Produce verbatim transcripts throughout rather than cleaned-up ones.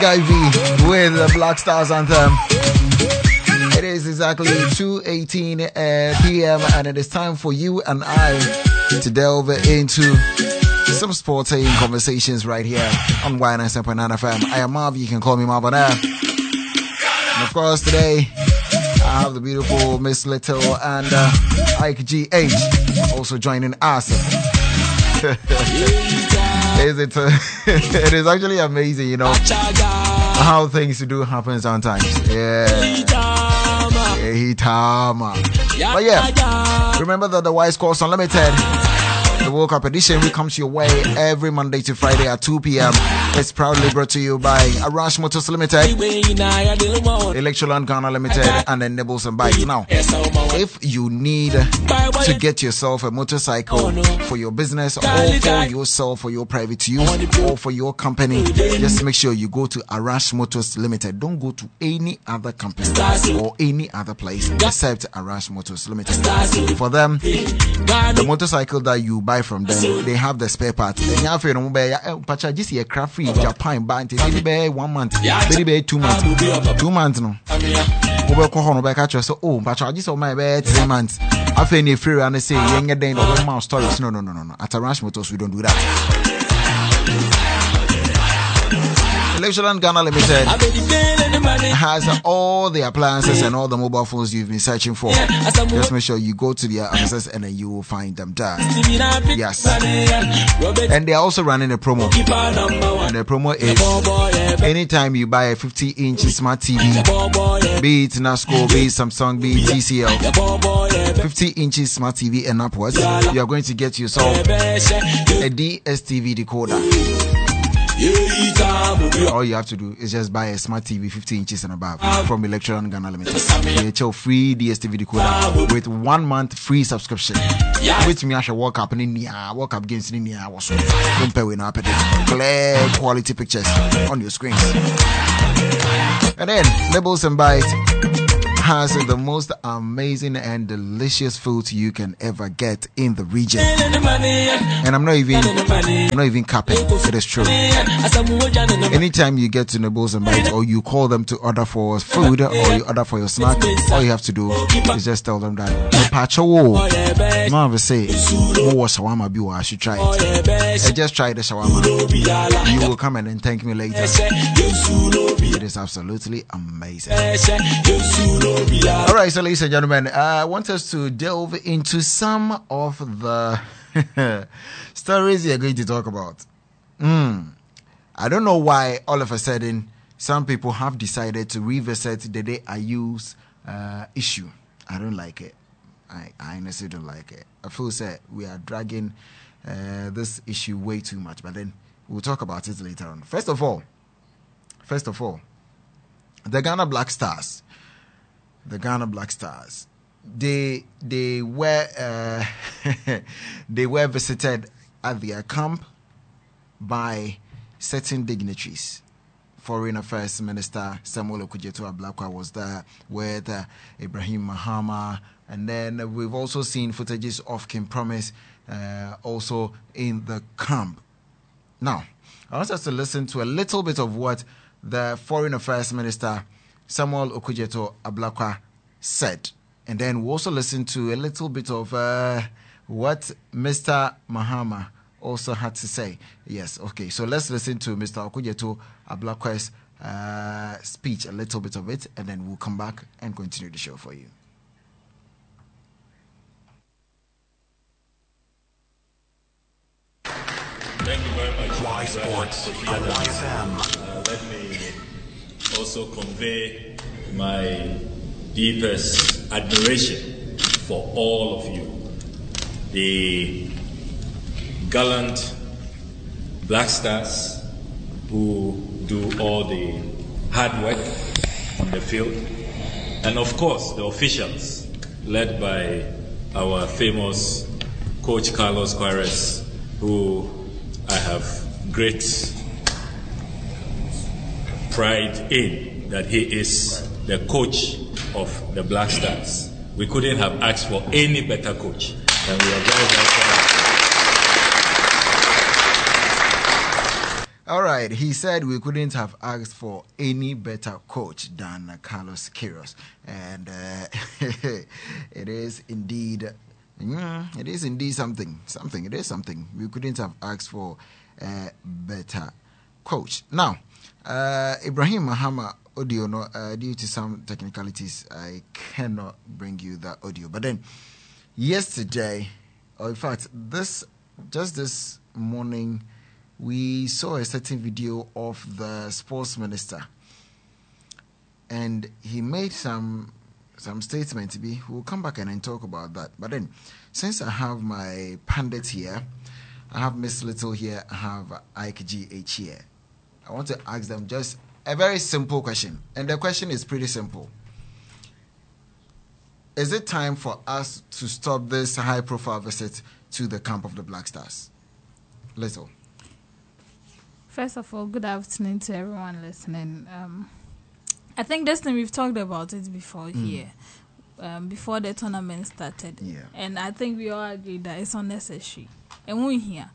Guy V with the Black Stars Anthem. It is exactly two eighteen uh, p m and it is time for you and I to delve into some sporting conversations right here on Y ninety-seven point nine F M. I am Marv, you can call me Marv on air. And of course today I have the beautiful Miss Little and uh, Ike G H also joining us. Is it, uh, it is actually amazing, you know, how things do happen sometimes. Yeah. Yeah. But yeah, remember that the Wise Course Unlimited, the World Cup edition, we comes your way every Monday to Friday at two p m It's proudly brought to you by Arash Motors Limited, Electroland Ghana Limited, and then Nibbles and Bikes. Now, if you need to get yourself a motorcycle for your business or for yourself, for your private use or for your company, just make sure you go to Arash Motors Limited. Don't go to any other company or any other place except Arash Motors Limited. For them, the motorcycle that you buy from them, they have the spare parts. And you have to just a craft free Japan band. Maybe one month, maybe two months, two months no. We will call on back at you. So, oh, but I just on my bed three months. I feel any free and they say younger than the mouse stories. No, no, no, no, no. At Arash Motors, we don't do that. Electroland Ghana Limited has all the appliances and all the mobile phones you've been searching for. Just make sure you go to their access and then you will find them there. Yes. And they're also running a promo. And the promo is anytime you buy a fifty inch smart T V, be it Nasco, be it Samsung, be it T C L, fifty inch smart T V and upwards, you are going to get yourself a D S T V decoder. All you have to do is just buy a smart T V fifty inches and above from Electroland Ghana Limited. You have free D S T V decoder with one month free subscription. Which me I should walk up in India, walk up against India, was compare with clear quality pictures on your screen. And then Nibbles and Bites has the most amazing and delicious food you can ever get in the region. And I'm not even I'm not even capping. It is true. Anytime you get to Nibbles and Bites or you call them to order for food or you order for your snack, all you have to do is just tell them that Mama say more shawarma be I should try it. I just try the shawarma. You will come and then thank me later. It is absolutely amazing. Alright, so ladies and gentlemen, I want us to delve into some of the stories we are going to talk about. Mm. I don't know why all of a sudden some people have decided to revisit the Day I Use uh, issue. I don't like it. I, I honestly don't like it. I feel that we are dragging uh, this issue way too much, but then we'll talk about it later on. First of all, first of all, the Ghana Black Stars. The Ghana Black Stars, they they were uh, they were visited at their camp by certain dignitaries. Foreign Affairs Minister Samuel Okudzeto Ablakwa was there with uh, Ibrahim Mahama, and then we've also seen footages of King Promise uh, also in the camp. Now, I want us to listen to a little bit of what the Foreign Affairs Minister Samuel Okudzeto Ablakwa said, and then we'll also listen to a little bit of uh, what Mister Mahama also had to say. Yes, okay, so let's listen to Mister Okudzeto Ablakwa's uh, speech, a little bit of it, and then we'll come back and continue the show for you. Thank you very much. Y Sports on Y F M. Uh, let me also convey my deepest admiration for all of you, the gallant Black Stars who do all the hard work on the field, and of course the officials led by our famous coach Carlos Queiroz, who I have great pride in, that he is the coach of the Black Stars. We couldn't have asked for any better coach, and we are very, very proud. All right. He said we couldn't have asked for any better coach than uh, Carlos Queiroz. And uh, it is indeed, mm, it is indeed something. Something. It is something. We couldn't have asked for a better coach. Now, uh, Ibrahim Mahama audio, no, uh, due to some technicalities, I cannot bring you that audio. But then, yesterday, or in fact, this, just this morning, we saw a certain video of the sports minister, and he made some some statements. We'll come back and then talk about that. But then, since I have my pundit here, I have Miss Little here, I have Ike G H here, I want to ask them just a very simple question. And the question is pretty simple. Is it time for us to stop this high-profile visit to the camp of the Black Stars? Little. First of all, good afternoon to everyone listening. Um, I think this thing we've talked about it before mm. here, um, before the tournament started. Yeah. And I think we all agree that it's unnecessary. And when we hear,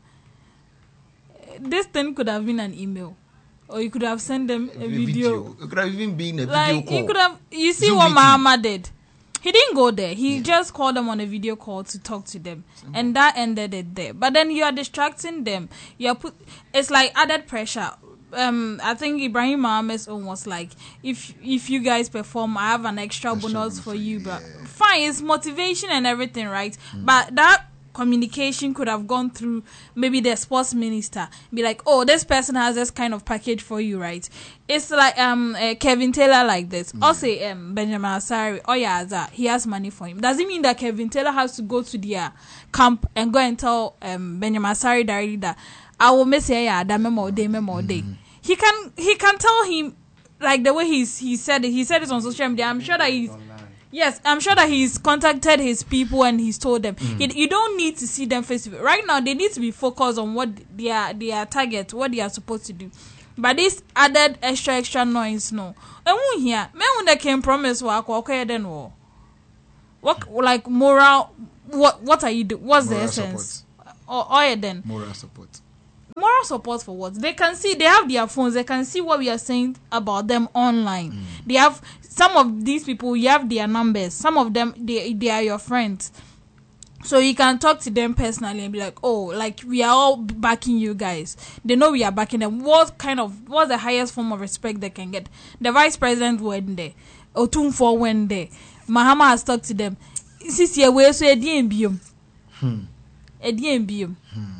this thing could have been an email, or you could have sent them a, a video. video. It could have even been a like, video call. You could have. You see Zoom what meeting. Mahama did. He didn't go there. He yeah. just called them on a video call to talk to them. Simple. And that ended it there. But then you are distracting them. You are put. It's like added pressure. Um, I think Ibrahim Mohamed's almost like, if if you guys perform, I have an extra, extra bonus for you. Yeah. But fine, it's motivation and everything, right? Mm. But that communication could have gone through maybe the sports minister, be like, oh, this person has this kind of package for you, right? It's like um uh, Kevin Taylor like this. Mm. Also, um Benjamin Asari, oh yeah, that he has money for him. Does it mean that Kevin Taylor has to go to their camp and go and tell um Benjamin Asari directly that I will miss yeah that memo day memo day? He can he can tell him like the way he's he said it. He said it on social media. I'm sure that he's. Yes, I'm sure that he's contacted his people and he's told them. Mm. He, you don't need to see them face to face. Right now, they need to be focused on what their their target, what they are supposed to do. But this added extra extra noise, no. And we here, men when they can promise work, okay, then what? What like moral? What what are you doing? What's moral the essence? Or or yeah, then moral support. Moral support for what? They can see, they have their phones, they can see what we are saying about them online. Mm. They have, some of these people, you have their numbers. Some of them, they they are your friends. So you can talk to them personally and be like, oh, like we are all backing you guys. They know we are backing them. What kind of, what's the highest form of respect they can get? The vice president went there. Otumfuo went there. Mahama has talked to them. Sisi ewe so edi embiom. Hmm. Edi embiom. Hmm.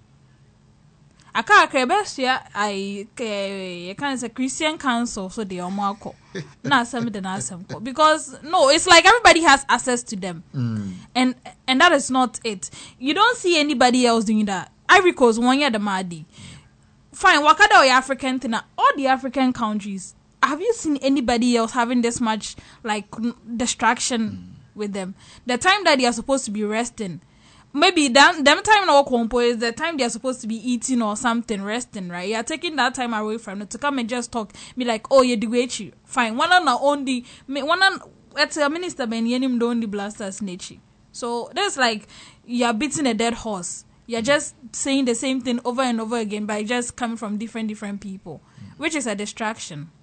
Aka akrebesua I you can say Christian Council so they are more na asem de na asem ko because no, it's like everybody has access to them. Mm. And and that is not it. You don't see anybody else doing that. Ivory Coast one year the Madi. Fine, wakada or African thing, all the African countries. Have you seen anybody else having this much like distraction mm. with them? The time that they are supposed to be resting. Maybe them, them time in our compo is the time they are supposed to be eating or something, resting, right? You're taking that time away from them to come and just talk, be like, oh, you do it, fine. One on only, one on, it's a minister, ben, yenim do only blasters, nature. So there's like, you're beating a dead horse. You're just saying the same thing over and over again by just coming from different, different people, which is a distraction.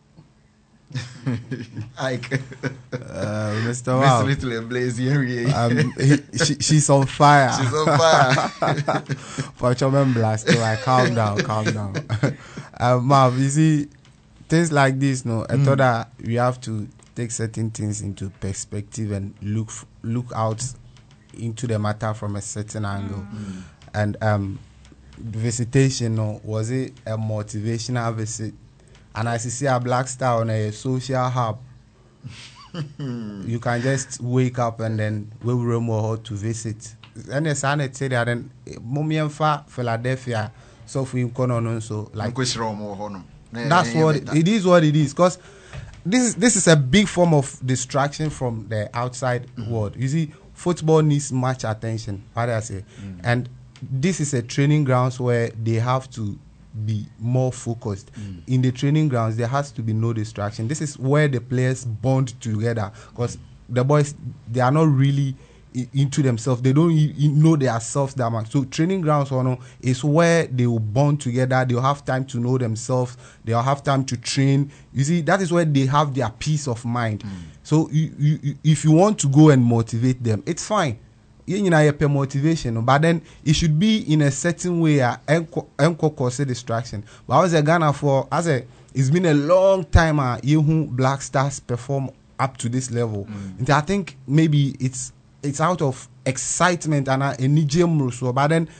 Ike. uh, Mister Wow. Mister Little and Blaze here. Um, he, she, she's on fire. She's on fire. For Chomen Blast, so I calm down, calm down. uh, Mav, you see, things like this, no, I mm. thought that we have to take certain things into perspective and look look out into the matter from a certain angle. Mm. And um, visitation, no, was it a motivational visit? And as you see a Black Star on a social hub, you can just wake up and then we will more to visit. And the Senate said that then Mumienfa Philadelphia, so for him on so like that's what it, it is. What it is, because this is this is a big form of distraction from the outside mm-hmm. world. You see, football needs much attention. What I say, mm-hmm. and this is a training grounds where they have to be more focused. Mm. In the training grounds, there has to be no distraction. This is where the players bond together, because the boys, they are not really into themselves. They don't e- know themselves that much. So training grounds or no, is where they will bond together. They'll have time to know themselves. They'll have time to train. You see, that is where they have their peace of mind. Mm. So you, you, if you want to go and motivate them, it's fine. You know, you pay motivation, but then it should be in a certain way. Enko cause distraction. But I was a Ghana for as a. It's been a long time. Uh, you Black Stars perform up to this level. Mm. And I think maybe it's it's out of excitement and energy. So, but then,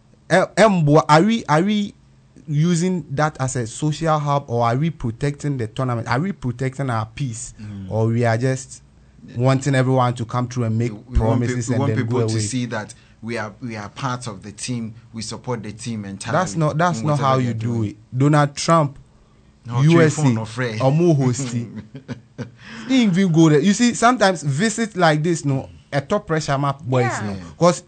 are we are we using that as a social hub, or are we protecting the tournament? Are we protecting our peace, mm. or we are just wanting everyone to come through and make we promises want, we and want then people go away? to see that we are we are part of the team. We support the team entirely. That's not that's not how you do it. Donald Trump, no, U S A, or more hosty. He even go there. You see, sometimes visit like this, no, a top pressure map boys, yeah. no, because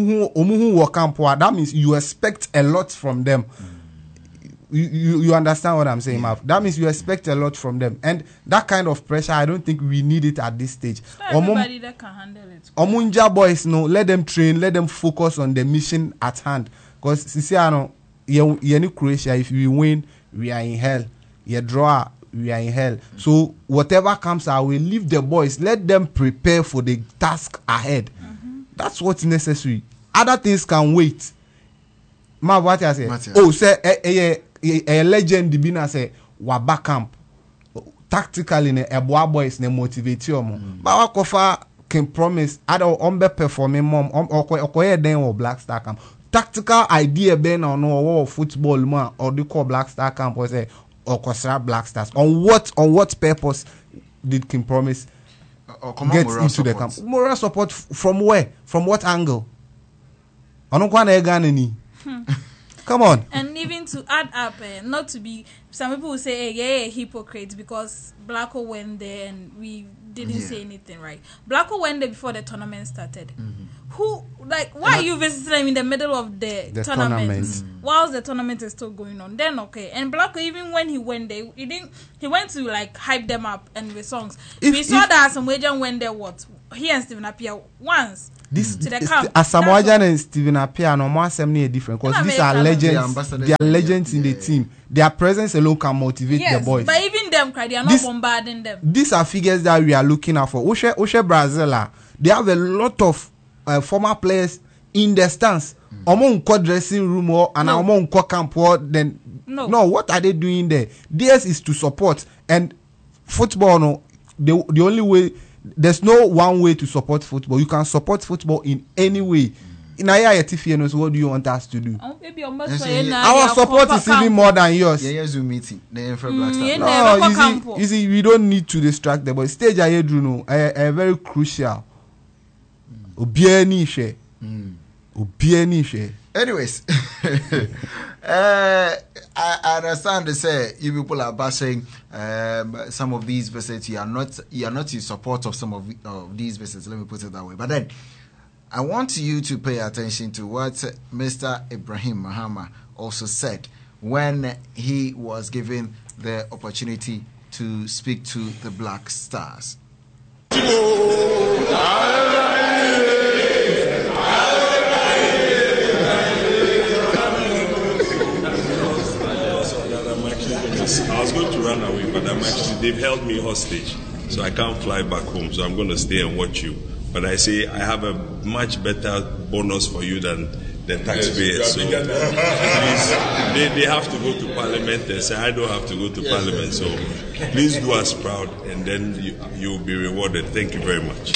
that means you expect a lot from them. Mm. You, you you understand what I'm saying, yeah. Mav? That means you expect a lot from them, and that kind of pressure, I don't think we need it at this stage. Not everybody Omum, that can handle it. Omunja boys, no, let them train, let them focus on the mission at hand. Because Sisiano, you you Croatia, if we win, we are in hell. You draw, we are in hell. Mm-hmm. So whatever comes our way, leave the boys, let them prepare for the task ahead. Mm-hmm. That's what's necessary. Other things can wait. Mav, what I say? Oh, say eh eh. A, a legend be na say waba camp tactically ne eboa boys ne motivate you mo ba wa kofa can promise ada on be performing mom okoye den o Black Star camp tactical idea be na no or football man or the call Black Star camp or say okosra Black Stars on what on what purpose did King Promise uh, get into support. The camp? Moral support f- from where? From what angle? Ono kwa na ega nani? Come on. And even to add up, uh, not to be, some people will say, hey, yeah, yeah, hypocrites because Blacko went there and we didn't yeah. say anything, right? Blacko went there before the tournament started. Mm-hmm. Who, like, why and are you visiting them in the middle of the, the tournament, tournament. Mm-hmm. whilst the tournament is still going on? Then, okay. And Blacko, even when he went there, he didn't, he went to, like, hype them up and with songs. If, we saw if, that some Asamoah went there, what? He and Stephen Appiah once. This to the camp. Asamoah and Stephen Appiah no more assembly different because these are legends. They are legends yeah. in the team. Their presence alone can motivate yes, the boys. But even them, they are not this, bombarding them. These are figures that we are looking at for. Oshe Oshe Brazil, they have a lot of uh, former players in the stands. Among mm. dressing room or and no. among camp or then no. no, what are they doing there? Theirs is to support and football. No, the the only way. There's no one way to support football. You can support football in any way. In Aya Tifianos, what do you want us to do? Oh, maybe our support is even more than yours. Yeah, yeah, Zoom meeting. The Black Star. No, you see, you see, we don't need to distract them. But stage I do a very crucial. Obieni share. Obieni share. Anyways, uh, I, I understand they say you people are bashing um, some of these visits. You are not you are not in support of some of, of these visits. Let me put it that way. But then I want you to pay attention to what Mister Ibrahim Mahama also said when he was given the opportunity to speak to the Black Stars. I was going to run away, but I'm actually, they've held me hostage, so I can't fly back home, so I'm going to stay and watch you. But I say I have a much better bonus for you than the taxpayers. Yes, so please, they, they have to go to Parliament and say, I don't have to go to yes, Parliament, so please do us proud, and then you, you'll be rewarded. Thank you very much.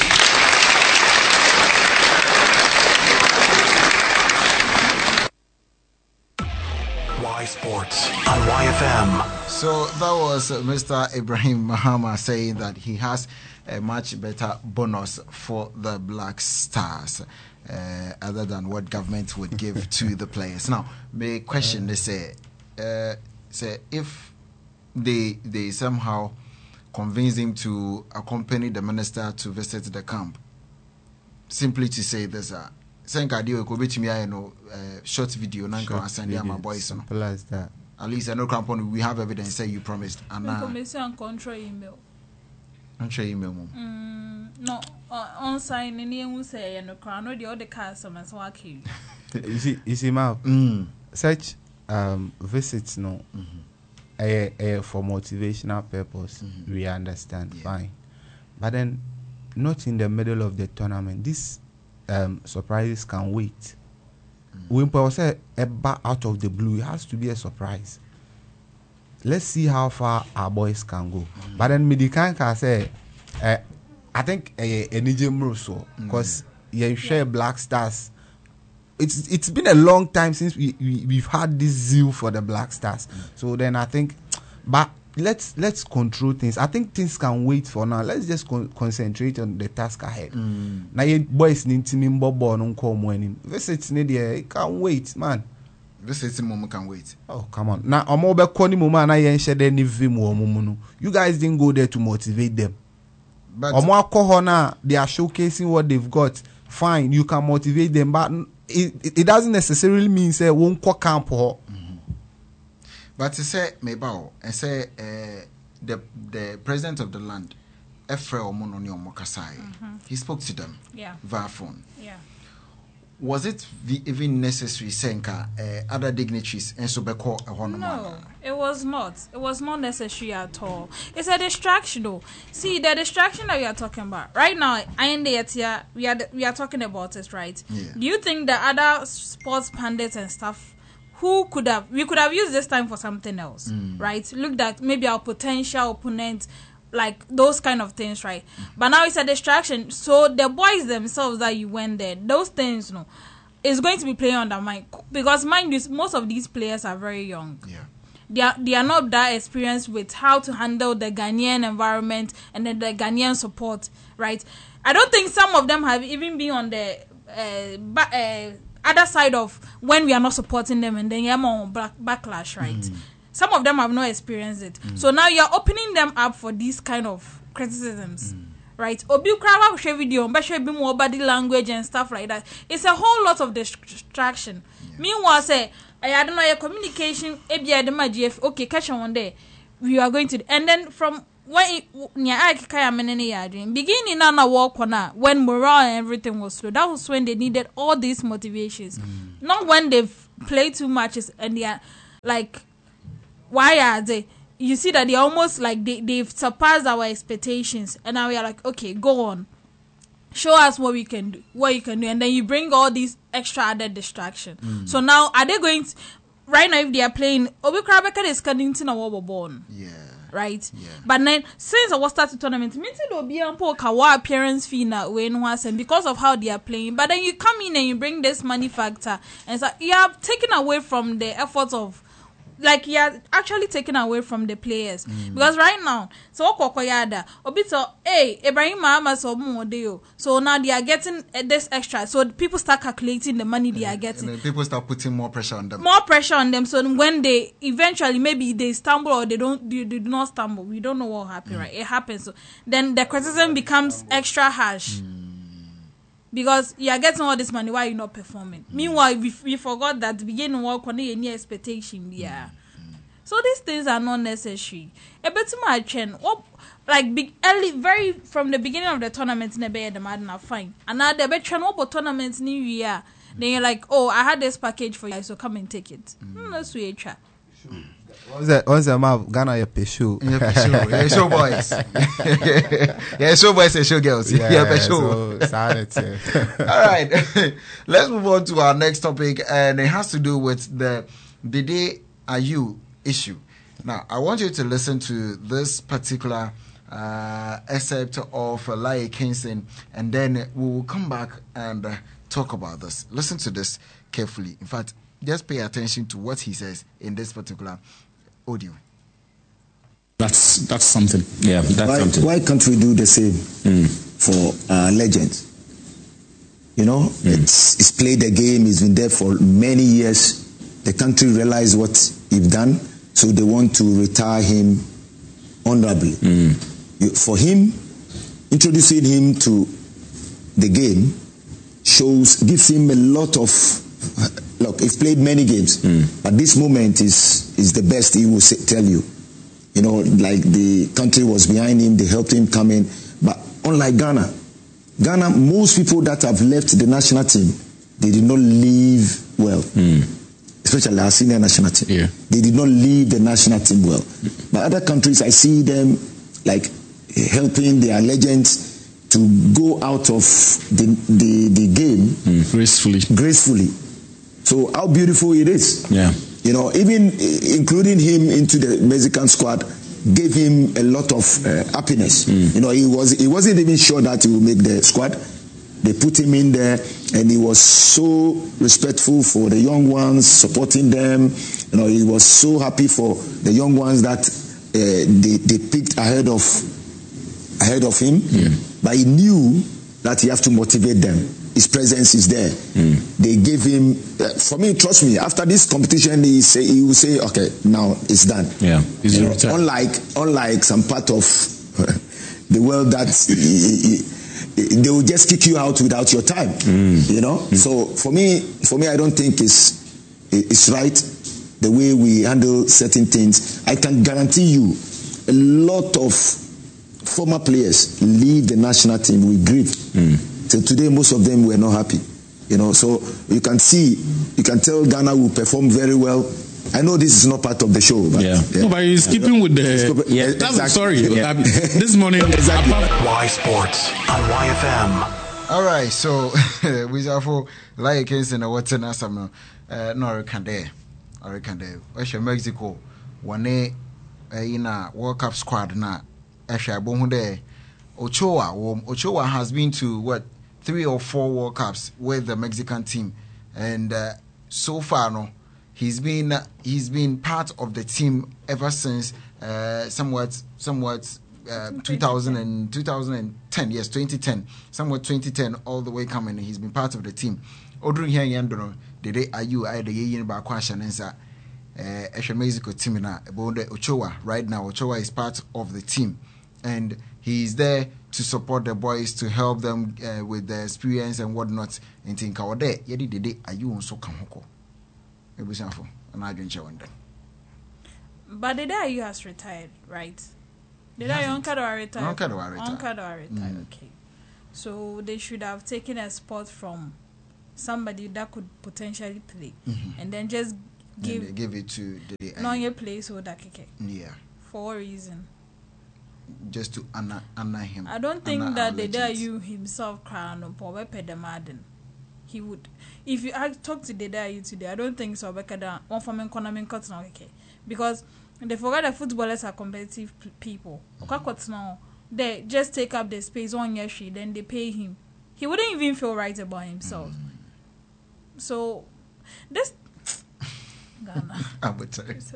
Sports on Y F M. So that was uh, Mister Ibrahim Mahama saying that he has a much better bonus for the Black Stars uh, other than what government would give to the players. Now, my question they say, uh, say if they they somehow convince him to accompany the minister to visit the camp, simply to say there's a know short video nanka send my boys simple as that. At least I know crampon we have evidence say you promised and now information control email I'm sure you know. No, on sign any who say and the crown or the other customers working. You see, you see, ma, Mm. such um visits no, Mm-hmm. eh, eh, for motivational purpose. Mhm. We understand, Yeah. fine, but then not in the middle of the tournament. These um surprises can wait. When Paul say a bat out of the blue, it has to be a surprise. Let's see how far our boys can go. Mm. But then Medican can say, uh, I think a N J so because you share Black Stars. It's it's been a long time since we, we we've had this zeal for the Black Stars. So then I think, but let's let's control things. I think things can wait for now. Let's just con- concentrate on the task ahead. Mm. Now you boys need to mean bobo no come when visit need it can't wait, man. This is the moment can wait. Oh come on. Now I'm over calling mama na yen share any vim or mumu. You guys didn't go there to motivate them. But Or more corona, they are showcasing what they've got. Fine, you can motivate them, but it, it, it doesn't necessarily mean say won't call camp or but to say mebao and say uh, the the president of the land, Efre Omononi Omokasai, he spoke to them Yeah, via phone. yeah. Was it v- even necessary, Senka, uh, other dignitaries, and so beko a No, honorable? it was not. It was not necessary at all. It's a distraction, though. See, the distraction that we are talking about right now, I and the we are we are talking about it, right? Yeah. Do you think the other sports pundits and stuff who could have we could have used this time for something else, right? Looked at maybe our potential opponent, like those kind of things, right? But now it's a distraction. So the boys themselves that you went there, those things, you know, is going to be playing on their mind because mind you, most of these players are very young. Yeah. They are, they are not that experienced with how to handle the Ghanaian environment and then the Ghanaian support, right? I don't think some of them have even been on the uh, ba- uh, other side of when we are not supporting them and then you have more back- backlash, right? Mm. Some of them have not experienced it. Mm. So now you're opening them up for these kind of criticisms, mm. right? Obi Krawa share video, but share more body language and stuff like that. It's a whole lot of distraction. Yeah. Meanwhile, say, I don't know your communication. Okay, catch on one day. We are going to, and then from when beginning on a walk on when morale and everything was slow. That was when they needed all these motivations, mm. not when they've played two matches and they are like, why are they? You see that they almost like they they've surpassed our expectations, and now we are like, okay, go on. Show us what we can do, what you can do, and then you bring all these extra added distraction. Mm. So now, are they going to, right now, if they are playing, Obi Krabaka is coming to our born, yeah, right? Yeah. But then since I was started tournament, means it will be a poor kawa appearance fee now when was and because of how they are playing. But then you come in and you bring this money factor, and so you are taken away from the efforts of. Like you are actually taken away from the players mm. because right now, so Kokoyada, Obito, hey, Ibrahim Mahama so more so now they are getting uh, this extra. So people start calculating the money they are getting. And then people start putting more pressure on them. More pressure on them. So when they eventually maybe they stumble or they don't, they, they do not stumble. We don't know what happened, mm. right? It happens. So then the criticism becomes extra harsh. Mm. Because you are getting all this money while you're not performing. Mm. Meanwhile, we, we forgot that the beginning work on any expectation. Yeah. Mm. So these things are not necessary. A bit much what like big early very from the beginning of the tournament in the madna fine. And now the bet what tournaments new year. Then you're like, oh, I had this package for you, so come and take it. Mm. No sweet chat. What's that? What's the map? Ghana, your peshu. Yeah, show boys. Yeah, show boys and show girls. Yeah, yeah so, All right, let's move on to our next topic, and it has to do with the Dede Ayew issue. Now, I want you to listen to this particular uh, excerpt of uh, Laye Kingston, and then we will come back and uh, talk about this. Listen to this carefully. In fact, just pay attention to what he says in this particular audio. That's that's something. Yeah, that's why, something. Why can't we do the same mm. for uh, legends? You know, mm. it's, it's played the game. He's been there for many years. The country realized what he's done, so they want to retire him honorably. Mm. You, for him, introducing him to the game shows gives him a lot of. Look, he's played many games, mm. but this moment is is the best he will say, tell you. you know, like the country was behind him, they helped him come in. But unlike Ghana, Ghana, most people that have left the national team, they did not leave well. Mm. Especially our senior national team. Yeah. They did not leave the national team well. Mm. But other countries, I see them like helping their legends to go out of the the, the game mm. gracefully. Gracefully. So how beautiful it is. Yeah. You know, even including him into the Mexican squad gave him a lot of uh, happiness. Mm. You know, he was he wasn't even sure that he would make the squad. They put him in there, and he was so respectful for the young ones, supporting them. You know, he was so happy for the young ones that uh, they they picked ahead of ahead of him. Mm. But he knew that he have to motivate them. His presence is there. Mm. They gave him. Uh, for me, trust me. After this competition, he say he will say, "Okay, now it's done." Yeah, he's you know, unlike unlike some part of the world that he, he, they will just kick you out without your time. Mm. You know. Mm. So for me, for me, I don't think it's it's right the way we handle certain things. I can guarantee you, a lot of former players leave the national team with grief. Mm. So today, most of them were not happy. You know, so you can see, you can tell Ghana will perform very well. I know this is not part of the show, but yeah, yeah. No, but he's keeping with the. Yeah, exactly. Sorry, yeah. This morning. Exactly. Y Sports on Y F M. All right, so we are for like in the what's in Asam, uh, no, can there, or can there. Where's Mexico? One day, in a World Cup squad now. Actually, I there. Ochoa, Ochoa has been to what three or four World Cups with the Mexican team, and uh, so far, no, he's been uh, he's been part of the team ever since uh, somewhat somewhat uh, two thousand and twenty ten, yes, twenty ten, somewhat twenty ten, all the way coming. He's been part of the team. Odrin here yandono, the day are you I the year ba kwasha nensa, uh, Mexico team na about Ochoa right now. Ochoa is part of the team, and he's there to support the boys, to help them uh, with the experience and whatnot. And think our day, yedi dede, are you also kamoko? Ebusanfo, and I drink one day. But the day you has retired, right? The day Uncle or retired? Uncle or retired. Uncle or retired, mm. Okay. So they should have taken a spot from somebody that could potentially play, mm-hmm. and then just give then give it to the non your place or that keke. Yeah. For a reason. Just to honor, honor him. I don't think that the day you himself crown or Power Pedamadden. He would, if you I talk to the day you today, I don't think so. Because one from economic cuts now, okay, because they forget that footballers are competitive p- people. Okay, cuts now they just take up the space on your sheet, then they pay him. He wouldn't even feel right about himself. Mm. So this. Ghana. it's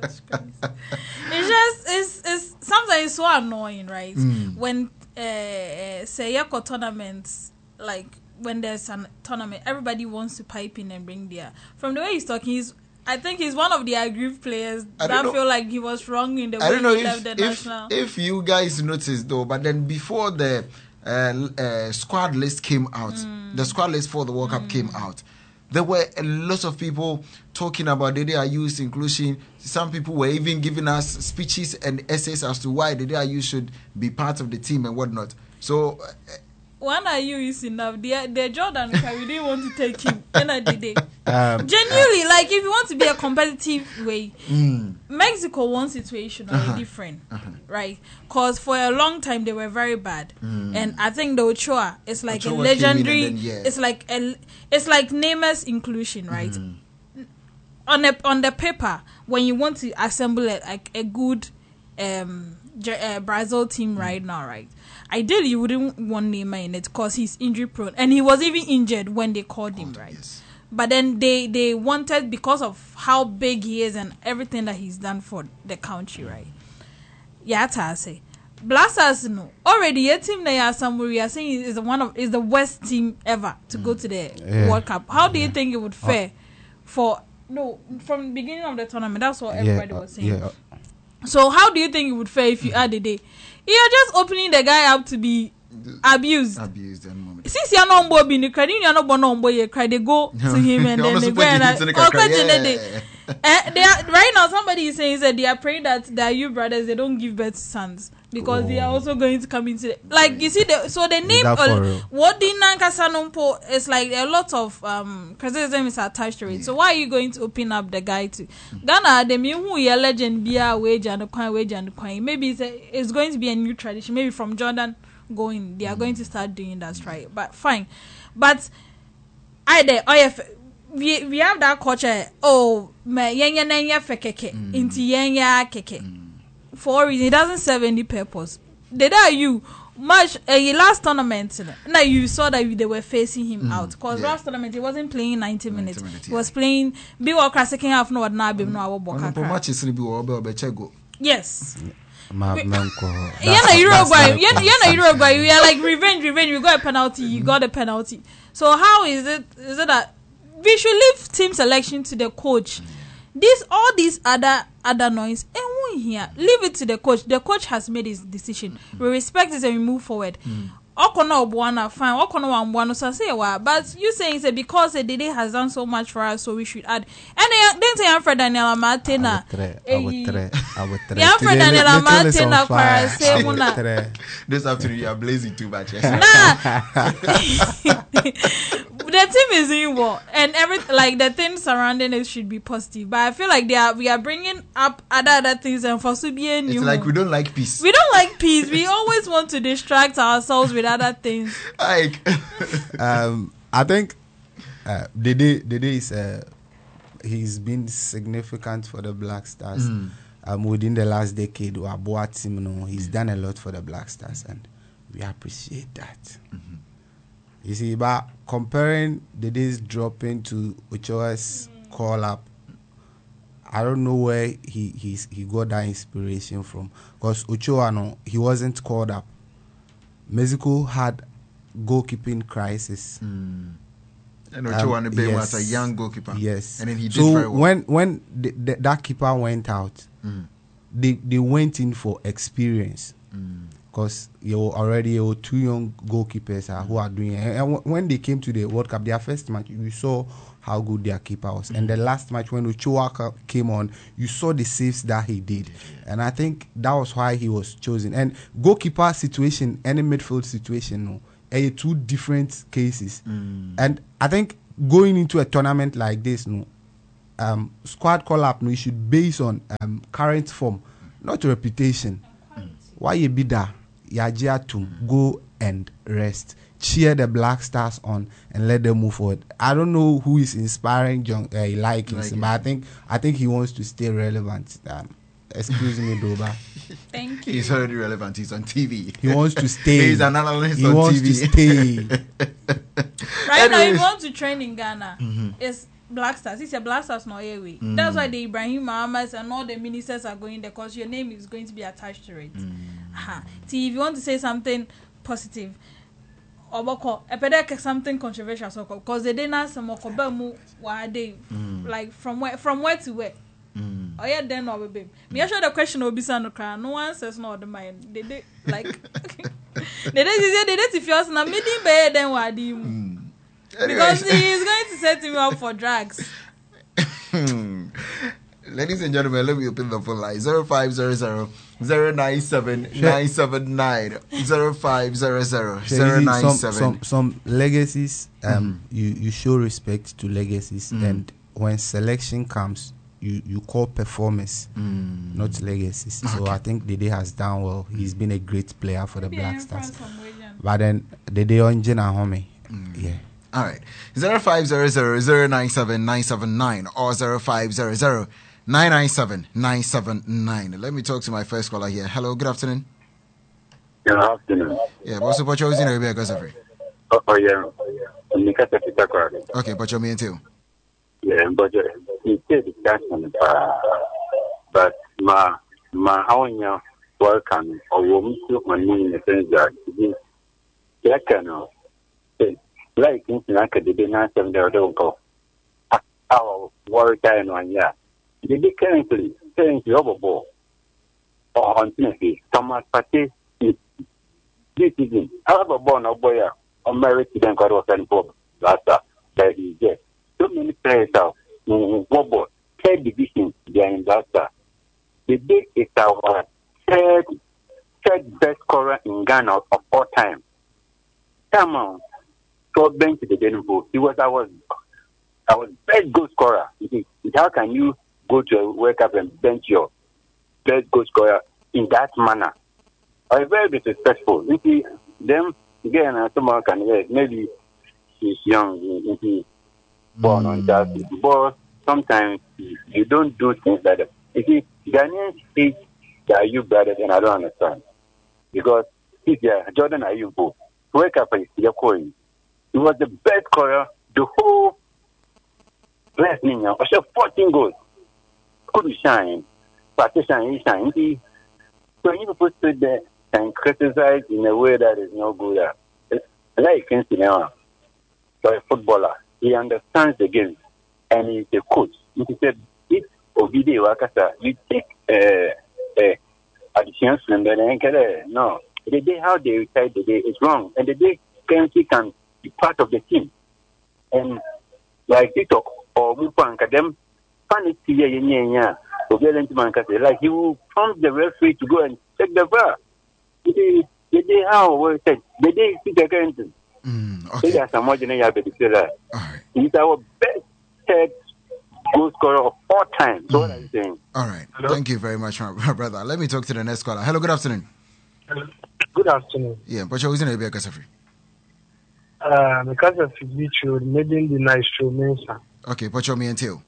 just it's it's sometimes it's so annoying, right? Mm. When uh, say Yako tournaments, like when there's a tournament, everybody wants to pipe in and bring their. From the way he's talking, he's I think he's one of the aggrieved players that know, feel like he was wrong in the way he left the if, national. If you guys noticed though, but then before the uh, uh, squad list came out, mm. the squad list for the World Cup mm. came out. There were a lot of people talking about Dede Ayew's inclusion. Some people were even giving us speeches and essays as to why Dede Ayew should be part of the team and whatnot. So, uh, one Ayew is enough. The, the Jordan, we didn't want to take him. Then I did it. Um, Genuinely, uh, like if you want to be a competitive way, mm. Mexico one situation are uh-huh. different, uh-huh. right? Because for a long time they were very bad, mm. and I think the Ochoa is like Ochoa a legendary. Then, yeah. It's like a, it's like Neymar's inclusion, right? Mm. On the on the paper, when you want to assemble a, like a good um, uh, Brazil team mm. right now, right? Ideally, you wouldn't want Neymar in it because he's injury prone, and he was even injured when they called him, right? Yes. But then they, they wanted, because of how big he is and everything that he's done for the country, right? Yeah, I say, Blasters, no. Already, a team that we are saying is one of is the worst team ever to mm. go to the yeah. World Cup. How do you yeah. think it would fare oh. for no from the beginning of the tournament? That's what everybody yeah. was saying. Yeah. So how do you think it would fare if you add a day? You're just opening the guy up to be abused. Abused and moment. Since you're not being the credit, you're not born on boy, you cry. They go to him and then they go and uh, they are right now. Somebody is saying that they are praying that their you brothers they don't give birth to sons because oh. they are also going to come into the, like you see the so the name uh, what the Nankasanumpo is like a lot of um criticism is attached to it. Yeah. So why are you going to open up the guy to mm-hmm. Ghana? The me who your legend be a wage and the coin wage and the coin. Maybe it's, a, it's going to be a new tradition. Maybe from Jordan going, they are mm-hmm. going to start doing that, right? But fine, but I there oh yeah. We we have that culture. Oh, me yenya nenya fekeke inti yenya keke. For a reason, it doesn't serve any purpose. They are you much a uh, last tournament. Now you saw that they were facing him mm, out because yeah. last tournament he wasn't playing ninety minutes. minutes he yeah. was playing. Be what second half no na be no our boka. Match is be be yes. My yeah, na Uruguay. Yeah, na Uruguay. We are like revenge, revenge. We got a penalty. You got a penalty. So how is it? Is it that? We should leave team selection to the coach. This all these other other noise, and we here leave it to the coach. The coach has made his decision. We respect it and we move forward. Okono Obuana fine. Okono Wambuano so say what? But you saying say because the Dede has done so much for us, so we should add. And then say Alfred Daniel Martina. I would try. I would try. Alfred Daniel Martina for say Muna. This afternoon you are blazing too much. Nah. The team is doing well, and everything like the things surrounding it should be positive. But I feel like they are we are bringing up other other things, and for Subian, it's like we don't like peace. We don't like peace. We always want to distract ourselves with other things. Like, um, I think uh, Dede Dede is uh, he's been significant for the Black Stars. Mm. Um, within the last decade, or Boatim, you know, he's done a lot for the Black Stars, and we appreciate that. Mm-hmm. You see, but comparing the days dropping to Ochoa's call up, I don't know where he he's, he got that inspiration from. Because Ochoa, no, he wasn't called up. Mexico had goalkeeping crisis. Mm. And Ochoa um, yes, was a young goalkeeper. Yes. And then he did so very well. when when the, the, that keeper went out, mm. they they went in for experience. Mm. Because you were already you were two young goalkeepers uh, who are doing it. And w- when they came to the World Cup, their first match, you saw how good their keeper was. Mm-hmm. And the last match, when Ochoa came on, you saw the saves that he did. Yeah. And I think that was why he was chosen. And goalkeeper situation, any midfield situation, no, are two different cases. Mm. And I think going into a tournament like this, no, um, squad call-up, no, you should base on um, current form, not reputation. Mm. Why you be there? Yajia to go and rest, cheer the Black Stars on, and let them move forward. I don't know who is inspiring John uh, Likings, like but I think I think he wants to stay relevant. Um, excuse me, Doba. Thank you. He's already relevant. He's on T V. He wants to stay. He's an analyst he on wants T V. To stay. Right Anyways. Now, if you want to train in Ghana, mm-hmm. it's Black Stars. It's a Black Stars no way. Mm. That's why the Ibrahim Mohammed and all the ministers are going there because your name is going to be attached to it. Mm. Uh-huh. See, if you want to say something positive, or something controversial, so because they didn't ask some why they like from where from where to where. Mm. Oh yeah, then no baby. Me mm. sure the question will be no cry. No one says no the mind. They did like they did they did if you ask na me din be then what do because he is going to set him up for drugs. Ladies and gentlemen, let me open the phone line. zero five zero zero zero nine seven nine seven nine zero five zero zero zero nine seven. Some, some legacies, um, mm-hmm. you, you show respect to legacies, mm. and when selection comes, you, you call performance, mm. not legacies. Okay. So I think Dede has done well. He's been a great player for Maybe the Black Stars. But then Dede on Jena Home, yeah. All right, zero five zero zero zero nine seven nine seven nine or zero five zero zero nine nine seven nine seven nine. Let me talk to my first caller here. Hello, good afternoon. Good afternoon. Yeah, what's up? What's your name? Oh, oh yeah. Okay, but you're me too. Yeah, but you said discussion, but my my how you welcome or woman to my name in the sense that you can like in the nine seven don't go. Our work time one year. The big currently saying the overball or on Timothy, Thomas Patti is this season. However, born or boy or married to them, God was any problem. Last up, that is yes. So many players out, football, third division. They are in Blaster. The big is our third, third best scorer in Ghana of all time. Come on, so bench the Denver. He was our our best goal scorer. How can you go to a World Cup and bench your best goal scorer in that manner? I'm very disrespectful. You see, them again, someone can maybe he's young, he's born on that, but sometimes you don't do things like that. You see, Ghanaians speak that you better than I don't understand. Because if you're Jordan Ayubo, wake up and you're calling. He was the best scorer, the whole last ninja, I said fourteen goals. Could shine, but to shine, shine. So you put it there and criticize in a way that is no good. Like Kinsinema, for a footballer, he understands the game and he's a coach. He said, if Ovidio Wakasa, you take uh, uh, additions and then no, the day how they retire the day is wrong, and the day Kensi can be part of the team. And like it or Mupanka, them funny yeah, like he will prompt the referee to go and check the V A R. The day how we said the day is again. Okay. There's some more than you have to say that. He's our best third goal scorer of all time. So what I'm saying. All right. Hello? Thank you very much, my brother. Let me talk to the next caller. Hello, good afternoon. Hello. Good afternoon. Yeah, but you're using a bit of Kasafri. Uh, because of the show, maybe the nice show, Mensa. Okay, but you're me until.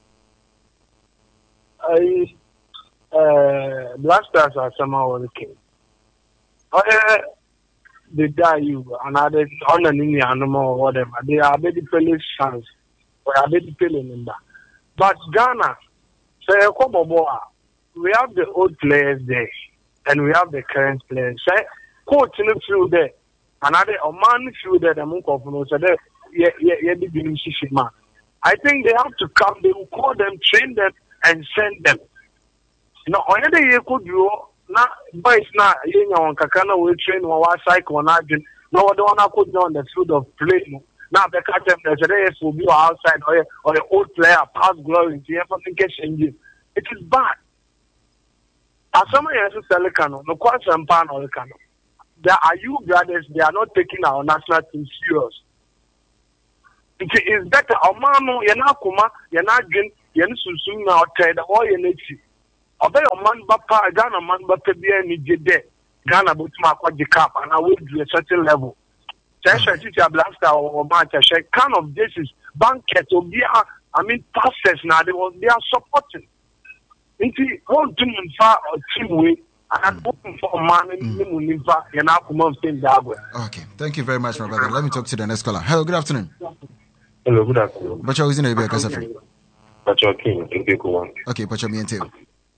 I, uh, Blasters are somehow working. Oh, uh, they die you, another on an Indian animal or whatever. They are very Polish fans. We are very Polish. But Ghana, say, we have the old players there, and we have the current players. Say, coach in the field there, another a man field there, the monk of no, so there, yeah, yeah, yeah, the man. I think they have to come, they will call them, train them, and send them. No, only you could do, na boys, na, you know, Kakana will train one cycle on Arjun, no one could do on the field of play. Now, the captain, there's a race will be outside, or or the old player, pass glory, to everything changes. It is bad. As someone else is selling Kano, no question, pan or Kano. There are you brothers, they are not taking our national team serious. It is better. Omano, Yanakuma, Yanagin, Yansusu, now trade all your nature. Obey a man, Bapa, Ghana man, but to be any day. Ghana, but my quad cap, and I will do a certain level. Cheshire teacher blaster or match, kind of this is banquet or be I mean, pastors now, they was they are supporting. Into one team far or team way. And open for a man in Okay, thank you very much, my brother. Let me talk to the next caller. Hello, good afternoon. Hello, good afternoon. But you're using a bit of free. But you're king, okay, but you're me and tail.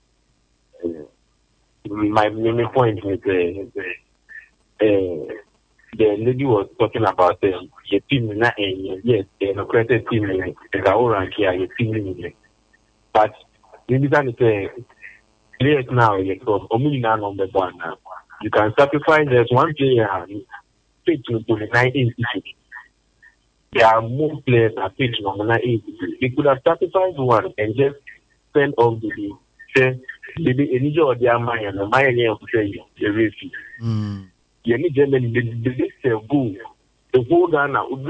My main point is uh, uh, the lady was talking about the uh, team, uh, yes, the created team, the rank here, team, but maybe that is a players now, yes, so Omina number one now. You can sacrifice there's one player fit to the nineteen issues. There are more players that fit to number nine. They could have sacrificed one and just send off the day. Say, the Elijah or their mind and the mind of the race. You need Germany, they go. The whole Ghana, and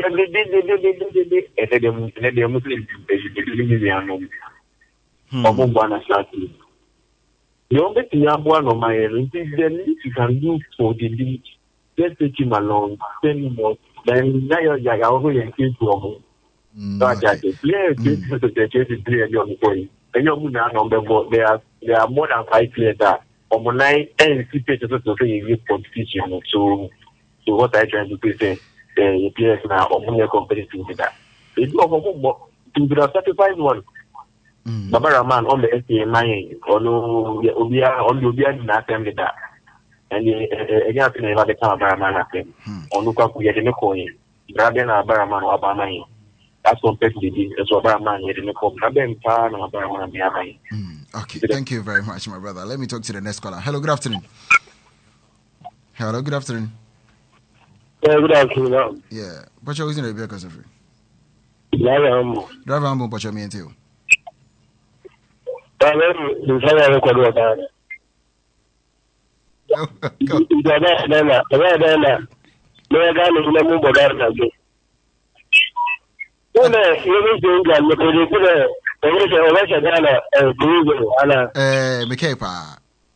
then the Muslims, they the only thing I want on my end is the least you can do for the league. Just take him along, send him up. Then now you're always in case of so I just say, players, the chase is three and you're going. And you're number four. There are there are more than five players that on nine and six pages of the competition. So, so what I trying to say, the players now are more competitive with that. It's not to be a sacrifice one. Baba man on the S T M I or no, Obia on the Obia in that time with that. And again, I never the kind of Baraman at them. On look up, we had in the coin. Grabbing a Baraman or Bamai. That's compared to the as well Baraman, yet in the coin. Grabbing Pan or Baraman Biamai. Okay, thank you very much, my brother. Let me talk to the next caller. Hello, good afternoon. Hello, good afternoon. Yeah, good afternoon. Yeah, but you're using a vehicle, Safri. Driver Ambo. Driver Ambo, but you're me and you. I'm going to say I'm going to Eh, Mikepa.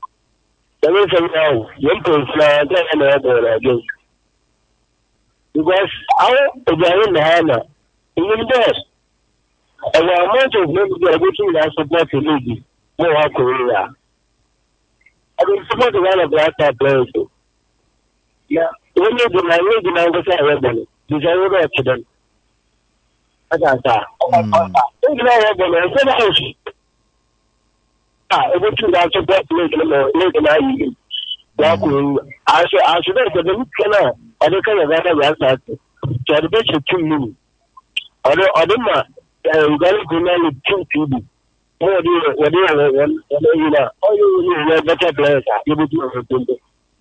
Because I am in the Hannah, even there, and the amount of members are looking at support to league, more Korea. I will support the one of the actor players. Yeah, when you do my way, the man goes ahead, you say, we're going to them. I got that. Ah, everything that's a bad place, I should, I should have the canal. I don't care whether we have that. So the best of two minutes. Other, other man, I'm going to go now with two people. Oh, you know, oh, you know, better players. You will do it.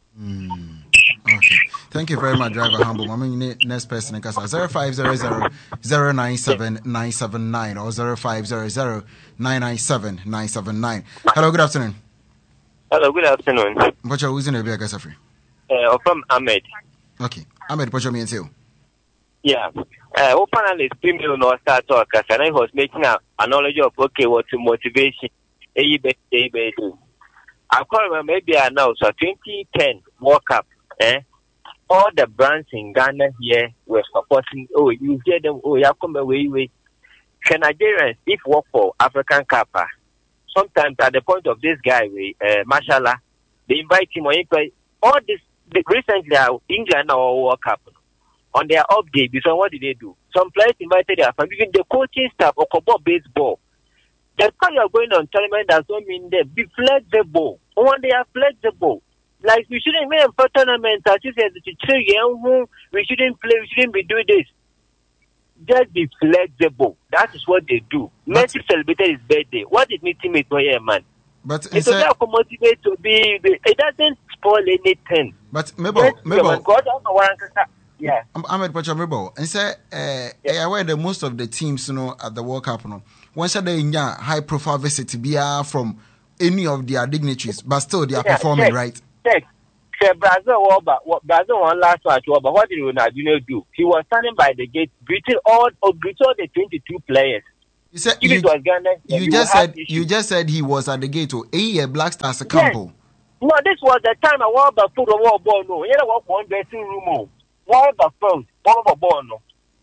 Okay. Thank you very much, Driver Humble. I mean, next person in Casa zero five zero zero zero nine seven nine seven nine or zero five zero zero nine nine seven nine seven nine. Hello, good afternoon. Hello, good afternoon. What's your who's in the Bia Gasafri? Uh, from Ahmed. Okay. Ahmed, what's your mean too? Yeah. Uh, what panelist, premium no start talk, as I was making a, a knowledge of okay, what to motivation. A baby. I call remember maybe I know, so twenty ten World Cup, eh? All the brands in Ghana here were supporting, oh, you hear them, oh, you come away with. Can Nigerians, if work for African Cup, sometimes at the point of this guy, uh, mashallah, they invite him or play. All this, the, recently, uh, England or World Cup, on their off day, so what did they do? Some players invited their family, even the coaching staff or Kobo baseball. The fact you are going on tournament does not mean they be flexible. When they are flexible, like we shouldn't make a tournament, as you said, we shouldn't play, we shouldn't be doing this. Just be flexible. That is what they do. Messi celebrated his birthday. What did Messi make for him, man? But it's a motivate to be. It doesn't spoil anything. But maybe, maybe. Yeah. Ahmed Pachamebo, and say, uh, yeah. I wear the most of the teams, you know, at the World Cup, you know, once they in high profile visit to be from any of their dignitaries, but still they are yeah, performing, check, right? Check. Brazil, Brazil won last match, but what did Ronaldinho do? He was standing by the gate, greeting all, greeting all the twenty-two players. You said you, was Ghana, you just said issues. you just said he was at the gate. Oh, a Black Stars a campo. Yes. No, this was the time I want to put the wall ball. No, you know what? One dressing room. Why the first? One of the ball. No.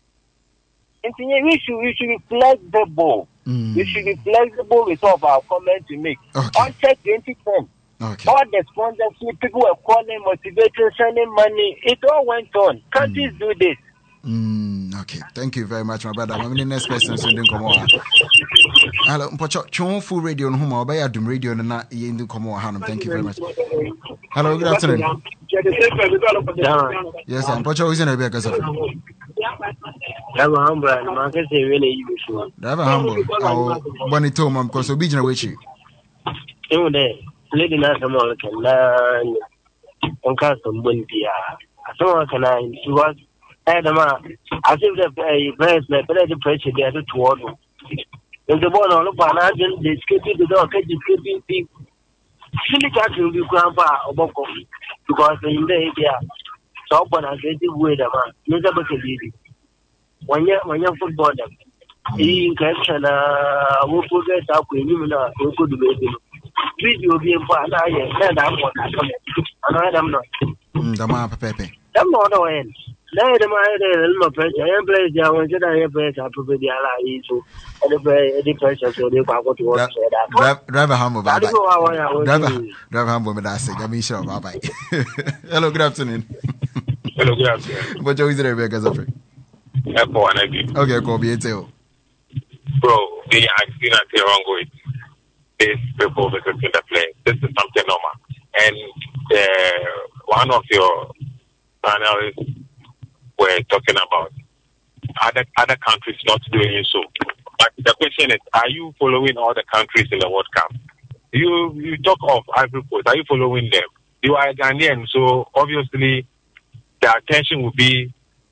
And we should we should be flexible. Mm. We should be flexible with all of our comments to make. Okay. On check twenty ten. Okay. All the sponsorship, people were calling, motivating, sending money. It all went on. Countries mm. do this. Mm, okay. Thank you very much, my brother. I'm the next person soon come on. Hello, Pocho Chon Full Radio on whom I'll buy a Doom Radio and not in the come on. Thank you very much. Hello, good afternoon. Yes, I'm Pocho is in a big as a Driver Humble, I can say really useful. Driver Humble, oh, Bonnie Tom, because of being away. You there. Lady Nasamol can learn on custom Bundia. Someone can I was Adama. I think that a press like the pressure they are toward him. In the ball on the agent, they skipping the dog, catching skipping people. Silly catching you grandpa or Boko because in the area, so when I get it with a man, never can be. When you're when you're football, he can uh, who forget up with him, who could be. Video being for an eye, and I'm not. I'm not. The man, Pepe. I'm not aware. Let them either my pressure. I am playing the one that I have played. I prefer the ally to any pressure so they can go to work. Driver humble, bye bye. Driver humble, but I say, I'm sure, bye bye. Hello, good afternoon. Hello, good afternoon. What is it, Rebecca? Okay, go be it. Bro, they are still at the wrong way. These people visiting the place. This is something normal. And uh, one of your panelists were talking about other other countries not doing so. But the question is, are you following all the countries in the World Cup? You you talk of Ivory Coast. Are you following them? You are a Ghanaian, so obviously the attention will be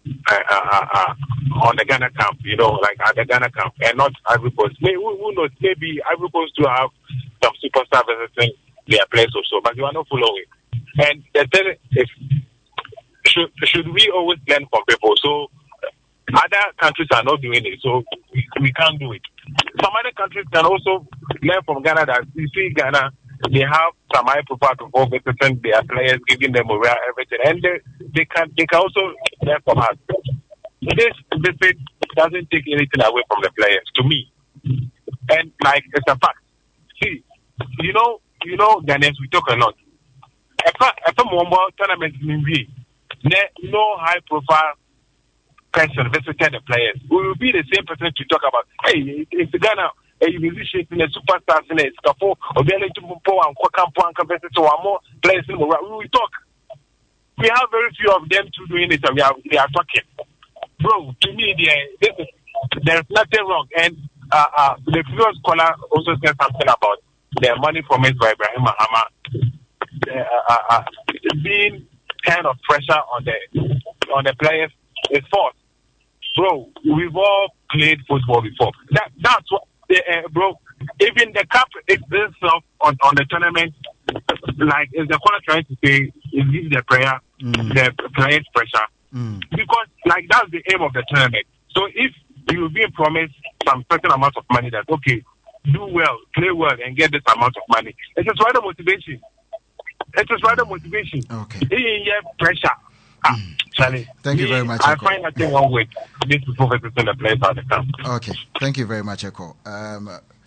uh, uh, uh, on the Ghana camp, you know, like at the Ghana camp, and not Ivory Coast. Maybe, who knows, maybe Ivory Coast to have some superstar visiting their players or so, but you are not following. And the thing is, should, should we always learn from people? So other countries are not doing it, so we, we can't do it. Some other countries can also learn from Ghana. That you see, Ghana, they have some high profile people visiting their players, giving them morale, everything, and they, they can they can also learn from us. This visit doesn't take anything away from the players, to me, and like it's a fact. See, you know, you know, Ghanaians, we talk a lot. If a more tournament in no high profile person visited the players, we will be the same person to talk about. Hey, it's Ghana, a musician in a superstar in a scaffold, or the other people and Kwakampo and Kabesi to more players in the world. We will talk. We have very few of them to doing it, and we are we are talking. Bro, to me, there is there's nothing wrong. And uh, uh, the previous caller also said something about the money promised by Ibrahim Mahama uh, uh, uh, being kind of pressure on the on the players is false. Bro, we've all played football before. That that's what, uh, bro. Even the cup itself on, on the tournament, like is the caller trying to say, it gives the player mm. the players pressure mm. because like that's the aim of the tournament. So if you're being promised some certain amount of money, that okay, do well, play well, and get this amount of money, it is rather motivation. It is rather motivation. Okay. Yeah, pressure. Ah, Charlie, thank you very much. I Echo. find nothing wrong with this people visiting the players at the camp. Okay, thank you very much, Echo. Um,